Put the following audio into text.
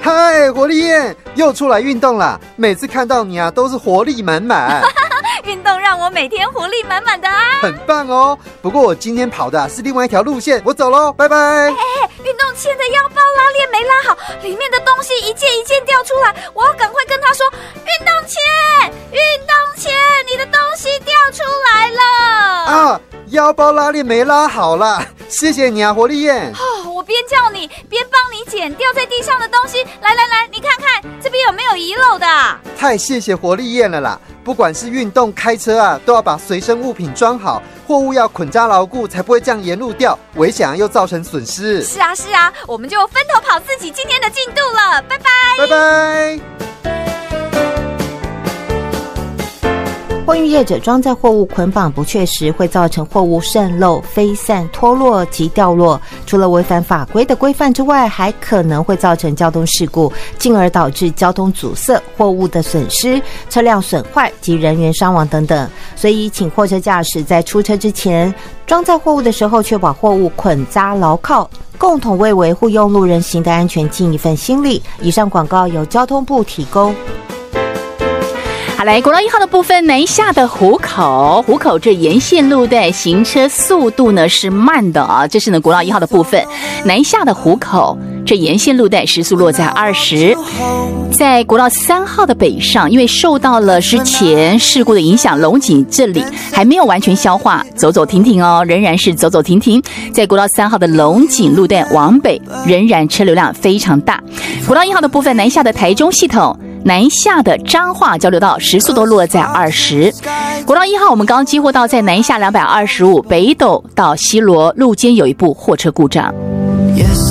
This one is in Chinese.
嗨，活力燕又出来运动啦！每次看到你啊，都是活力满满。 运动让我每天活力满满的啊， 很棒哦。不过我今天跑的是另外一条路线，我走咯，拜拜。 运动前的腰包拉链没拉好，里面的东西一件一件掉出来，我要赶快跟他说，运动前，你的东西掉出来了啊！腰包拉链没拉好啦，谢谢你啊，活力燕。 我边叫你边帮你捡掉在地上的东西，来，你看看这边有没有遗漏的？ 太谢谢活力燕了啦！不管是运动开车啊，都要把随身物品装好，货物要捆扎牢固，才不会这样沿路掉，危险又造成损失。 是啊，我们就分头跑自己今天的进度了，拜拜， 拜拜。 货运业者装载货物捆绑不确实，会造成货物渗漏、飞散、脱落及掉落。除了违反法规的规范之外，还可能会造成交通事故，进而导致交通阻塞、货物的损失、车辆损坏及人员伤亡等等。所以，请货车驾驶在出车之前，装载货物的时候，确保货物捆扎牢靠，共同为维护用路人行的安全尽一份心力。以上广告由交通部提供。 好，来国道1号的部分，南下的湖口这沿线路段行车速度呢是慢的啊，这是呢国道1号的部分，南下的湖口这沿线路段时速落在20。在国道3号的北上，因为受到了之前事故的影响，龙井这里还没有完全消化，走走停停哦，仍然是走走停停。在国道3号的龙井路段往北，仍然车流量非常大。国道1号的部分，南下的台中系统，南下的彰化交流道时速都落在20。国道1号我们刚刚接获到，在南下225北斗到西螺路间有一部货车故障。